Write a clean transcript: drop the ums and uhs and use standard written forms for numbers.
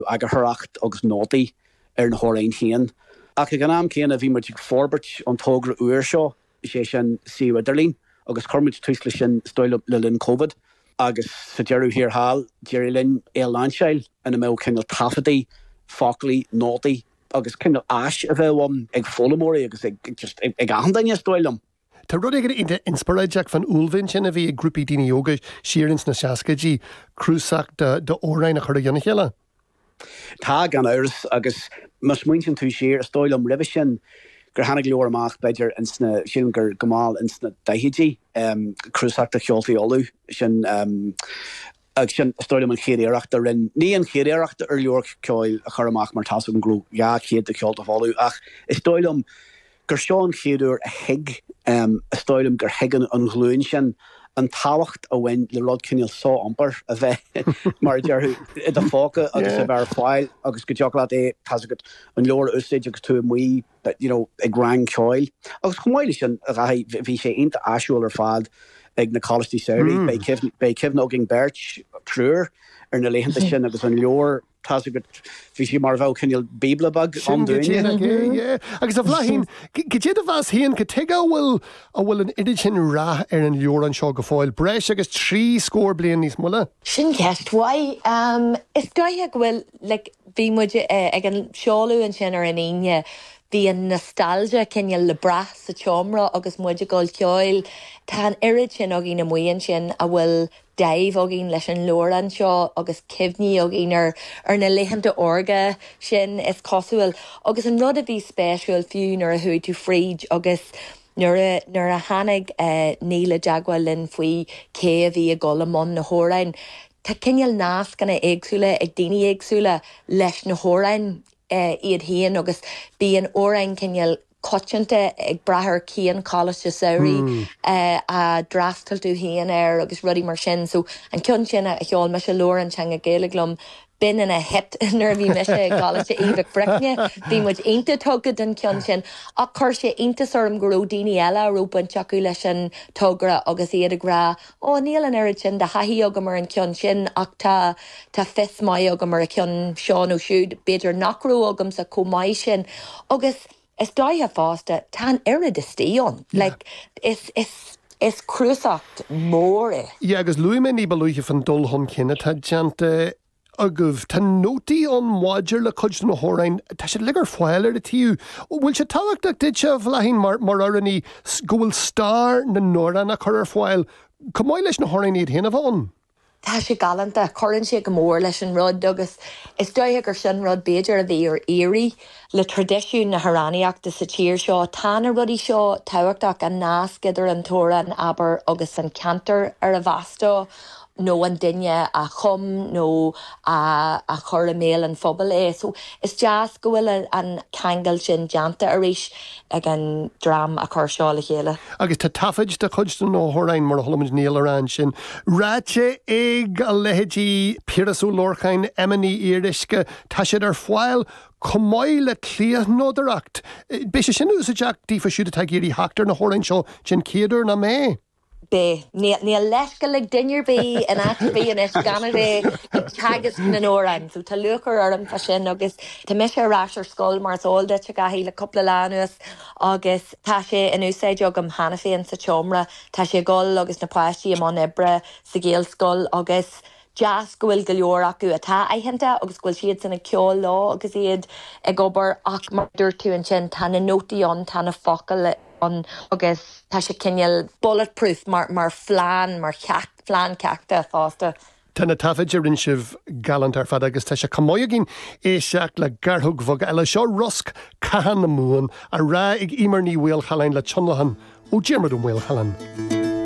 ag haracht agus nótaí na hórain chéan. Ach gan am céan a bhí mar forbert an tógra uair seo sé sin siwaderlín agus cormid túsla sin stoil le linn COVID agus sa dearú hir hall Jerry Lynn Landseil in mé cingal tafadaí foclaí nótaí agus cingal as a bheith ag fólamóí agus ag ahandaine stoilm. Tá rud ag ide inspireidteach fan úlvin sin a bhí ag grúpi daoine yoga siarins na seascaidí cruúsach de óráin a chur a dhéanana chéile. Tá gan áras agus mas muintin tú sér a stoilm ribh sin gur hannig leor amach beidir in sna sin gur gomáil in sna daithidí cruúsach de cheoltaí olú sin ag sin stoilm an chéireachta rin ní an chéireachta ar leor ceáil a chur amach mar tasú an grú chéad de cheolta olú ach is stoilm gur seán chéadúr a hiig a stoilm gur higan an ghlúin sin an táhacht a bhain le rud cinneal só ampar a bheith mar dearú i a fáca agus a bhar fáil agus go deochla é tasagad an leor úsáid agus tú muí ag rang ceáil agus chumáile sin a bhí sé inta asúil ar fad ag na Collistí Saoirí bei cibhna gin beirt trúr ar na léhananta sin agus an leor tasagad bhí sé mar bheith cinneal bíblabag an dúine. Agus a bhláthín, go a bhas híon go teigh bhfuil an idir sin rá ar an leor an seo go fáil breis agus 3 scór bliain níos mula. Sin ceist bhaid is gaithe bhfuil bhí muide ag an seáú an sin ar an aine bhí an nostalgia cinneal le brath sa teomra agus muide gáil ceáil tá an irid sin a gin na muon sin a bhfuil daimh a gin leis an leor an seo agus cibhní a gin ar na léhananta orga sin is cosúil agus an rud a bhí spéisiúil fiún ar a thuú tú fríd agus nuair a hanig níla deagháil linn faoi cé a bhí a golamón na hórain. Tá cinneal nás ganna éagsúla ag daoine éagsúla leis na hórain iad híon agus bí an órain cinneal coitianta ag brathir cían Collistí Saoirí a drastal tú híon agus rudí mar sin so an cion sin a cheáil me se leor an teanga Gaeilgeom bin in a hit nerví me se Collistí Eva Bricne bhí muid einta tugad an cion sin a chuir sé eintas orm goró daoine eile rópan teacu leis an tugra agus iad a gra níl an airad sin de haí agam mar an cion sin ach tá fis mai agam mar a cion seán ó siúd beidir nachró agam sa comáid sin agus is daithe fásta tá airad is tíon is cruúsacht mór agus luime ní balúige fan dul hon cinenne tá deanta agah tá nótaí an máidir le chuid na hórain tá sé ligar fáil ar a tíú bhfuil sé táhachtach dit se bhlahín mar araní go bhfuil star na nóran a chur ar fáil cumáil leis na hórain iad héana bháin. Tá sé galanta churann sé go mór leis an rud agus is dóithe gur sin rud béidir a bhí ar éirí le tradiisiún na Harráníachta sa tír seo tána rudí seo táhachtach an náascaidir an tóra an aber agus an cantar ar a bhastá nó an duine a chum nó a chur a méal an phobal so is deas go bhfuil an cheangal sin deanta a rís ag an drám a chur seo le chéile. Agus tá tafaid de chuid nó hórain mar tholamid níl arán sin. Ráte ag a lehétí Pírasú Lorchain Emmaní Irisce tá siad ar fáil cumáil le clíoch nódaracht. Bé sé sin úsáideach dífa siúd a géirí heachtar na hórain seo sin céidir na mé. Bé, ní leisca le dinnear bí an bí an is ganna ré teagas na nórain, so tá luchar orm fa sin agus tá mis sé rás ar scoil mar óilde te gaí le coppla lánuas agus tá sé in úsáid agam hana féin sa teomra, tá sé gol agus na páistí am an ibre sa géal scoil agus jazz go bhfuil go leor acu atá aitheanta agus bhfuil siad sanna ceol lá agus iad ag obair ach mar dúir tú an sin tána nótaí an tána focail an agus tá sé cinneal bulletproof mar flean mar flean ceachta fásta. Tána tafaid ar rinsibh galant ar fad agus tá sé camáid éiseach le garthug bhog eile seo rusc cahan na múin a rá ag imar ní bhfuil chalainn le tionlahan ó Diarmaid ó bhfuil chalan.